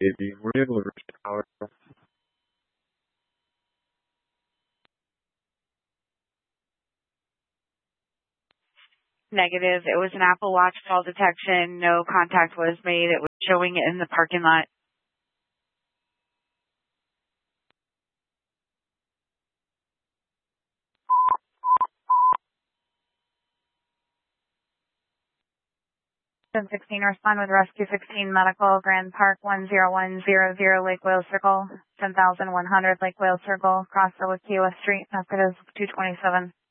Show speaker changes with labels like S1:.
S1: Davey. Were you able to reach the tower?
S2: Negative. It was an Apple Watch fall detection. No contact was made. It was showing it in the parking lot.
S3: Ten 16, respond with Rescue 16 Medical, Grand Park 10100 Lake Wales Circle, 10,100 Lake Wales Circle, cross the Wakiwa Street, Napkota 227.